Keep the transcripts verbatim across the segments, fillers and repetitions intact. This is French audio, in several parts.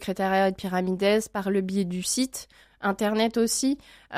secrétariat de Pyramides, par le biais du site Internet aussi.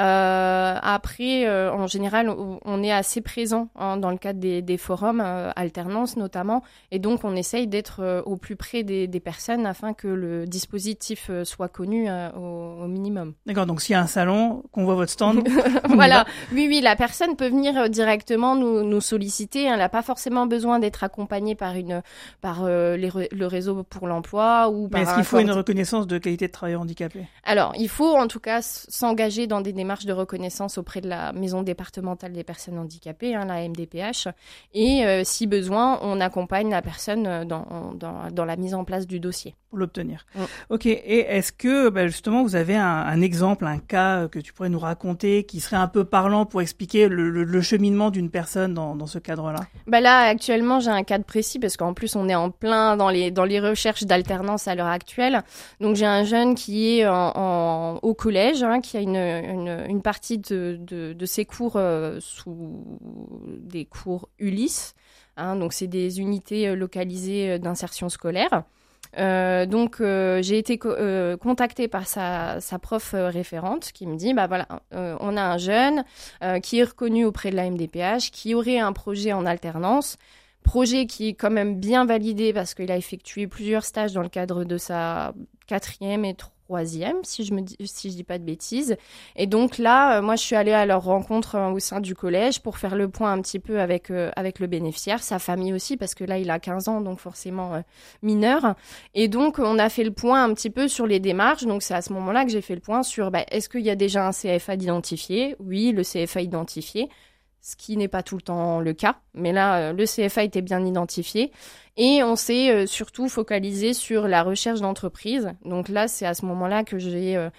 Euh, après, euh, en général, on, on est assez présent hein, dans le cadre des, des forums, euh, alternance notamment, et donc on essaye d'être euh, au plus près des, des personnes afin que le dispositif euh, soit connu euh, au, au minimum. D'accord, donc s'il y a un salon, qu'on voit votre stand, voilà. Oui, oui, la personne peut venir directement nous, nous solliciter. Elle n'a pas forcément besoin d'être accompagnée par une, par euh, les, le réseau pour l'emploi ou par. Mais est-ce qu'il faut une reconnaissance de qualité de travailleur handicapé ? Alors, il faut en tout cas s'engager dans des démarches de reconnaissance auprès de la maison départementale des personnes handicapées, hein, la M D P H, et euh, si besoin, on accompagne la personne dans, dans, dans la mise en place du dossier. Pour l'obtenir. Mm. Ok, et est-ce que bah, justement vous avez un, un exemple, un cas que tu pourrais nous raconter qui serait un peu parlant pour expliquer le, le, le cheminement d'une personne dans, dans ce cadre-là ? Bah là, actuellement, j'ai un cadre précis parce qu'en plus, on est en plein dans les, dans les recherches d'alternance à l'heure actuelle. Donc, j'ai un jeune qui est en, en, au collège, hein, qui a une, une, une partie de, de, de ses cours euh, sous des cours Ulysse. Hein, donc, c'est des unités localisées d'insertion scolaire. Euh, donc euh, j'ai été co- euh, contactée par sa, sa prof euh, référente qui me dit bah voilà euh, on a un jeune euh, qui est reconnu auprès de la M D P H qui aurait un projet en alternance, projet qui est quand même bien validé parce qu'il a effectué plusieurs stages dans le cadre de sa quatrième et troisième si je me dis, si je dis pas de bêtises. Et donc là, euh, moi je suis allée à leur rencontre euh, au sein du collège pour faire le point un petit peu avec euh, avec le bénéficiaire, sa famille aussi parce que là il a quinze ans donc forcément euh, mineur. Et donc on a fait le point un petit peu sur les démarches. Donc c'est à ce moment-là que j'ai fait le point sur bah, est-ce qu'il y a déjà un C F A identifié ? Oui, le C F A identifié. Ce qui n'est pas tout le temps le cas, mais là, euh, le C F A était bien identifié. Et on s'est euh, surtout focalisé sur la recherche d'entreprise. Donc là, c'est à ce moment-là que j'ai euh,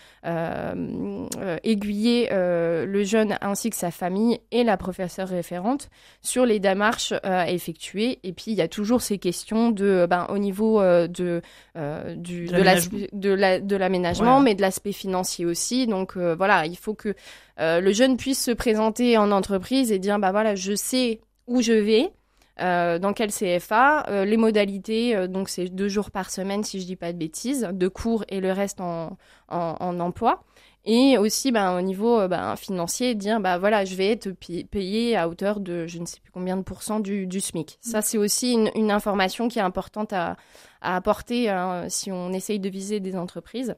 euh, euh, aiguillé euh, le jeune ainsi que sa famille et la professeure référente sur les démarches euh, à effectuer. Et puis, il y a toujours ces questions de, ben, au niveau euh, de, euh, du, de, l'aspect, de, la, de l'aménagement, ouais. mais de l'aspect financier aussi. Donc euh, voilà, il faut que euh, le jeune puisse se présenter en entreprise et dire, bah voilà, je sais où je vais. Euh, dans quel C F A, euh, les modalités, euh, donc c'est deux jours par semaine si je dis pas de bêtises, de cours et le reste en, en, en emploi. Et aussi ben, au niveau euh, ben, financier, dire bah voilà, je vais être payé à hauteur de je ne sais plus combien de pourcents du, du SMIC. Ça c'est aussi une, une information qui est importante à, à apporter hein, si on essaye de viser des entreprises.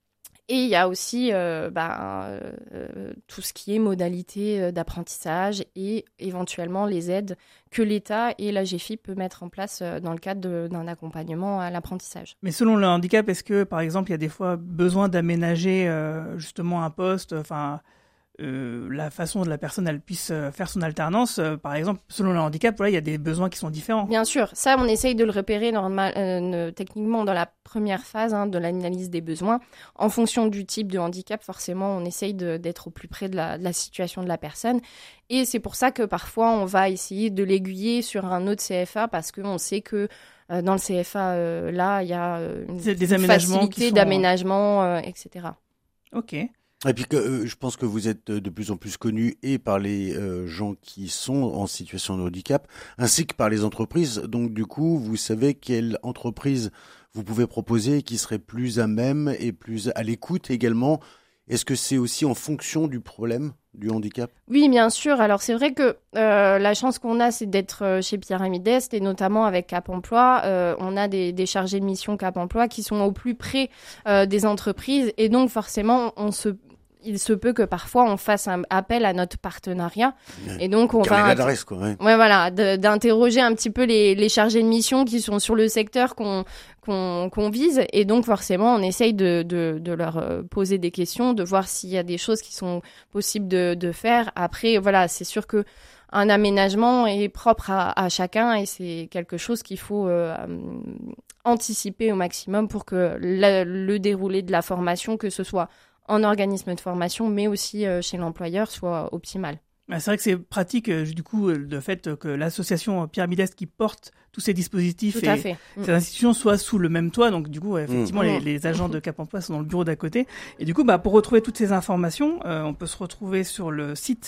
Et il y a aussi euh, bah, euh, tout ce qui est modalité d'apprentissage et éventuellement les aides que l'État et la G F I P peuvent mettre en place dans le cadre de, d'un accompagnement à l'apprentissage. Mais selon le handicap, est-ce que, par exemple, il y a des fois besoin d'aménager euh, justement un poste, enfin, euh, la façon dont la personne elle puisse faire son alternance, euh, par exemple, selon le handicap, voilà, il y a des besoins qui sont différents. Bien sûr, ça, on essaye de le repérer normal, euh, techniquement dans la première phase hein, de l'analyse des besoins. En fonction du type de handicap, forcément, on essaye de, d'être au plus près de la, de la situation de la personne. Et c'est pour ça que parfois, on va essayer de l'aiguiller sur un autre C F A parce qu'on sait que euh, dans le C F A, euh, là, il y a euh, une, des une facilité sont... d'aménagement, euh, et cetera. Ok. Et puis que, euh, je pense que vous êtes de plus en plus connus et par les euh, gens qui sont en situation de handicap, ainsi que par les entreprises. Donc du coup, vous savez quelle entreprise vous pouvez proposer qui serait plus à même et plus à l'écoute également. Est-ce que c'est aussi en fonction du problème du handicap ? Oui, bien sûr. Alors c'est vrai que euh, la chance qu'on a, c'est d'être chez Pyramides et notamment avec Cap Emploi. Euh, on a des, des chargés de mission Cap Emploi qui sont au plus près euh, des entreprises et donc forcément, on se il se peut que parfois on fasse un appel à notre partenariat et donc on va l'adresse, quoi, ouais. ouais voilà de, d'interroger un petit peu les, les chargés de mission qui sont sur le secteur qu'on qu'on, qu'on vise et donc forcément on essaye de, de, de leur poser des questions, de voir s'il y a des choses qui sont possibles de, de faire. Après voilà, c'est sûr que un aménagement est propre à, à chacun et c'est quelque chose qu'il faut euh, anticiper au maximum pour que la, le déroulé de la formation, que ce soit en organisme de formation, mais aussi euh, chez l'employeur, soit optimal. C'est vrai que c'est pratique, euh, du coup, le fait que l'association Pyramides qui porte tous ces dispositifs Tout et à fait. ces mmh. institutions soient sous le même toit. Donc, du coup, effectivement, mmh. les, les agents de Cap Emploi sont dans le bureau d'à côté. Et du coup, bah, pour retrouver toutes ces informations, euh, on peut se retrouver sur le site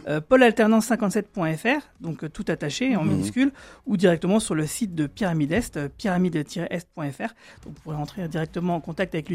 euh, pôle alternance cinquante-sept point f r, donc euh, tout attaché en Mmh. minuscule, ou directement sur le site de Pyramide Est, euh, pyramide tiret est point f r. Donc vous pourrez entrer directement en contact avec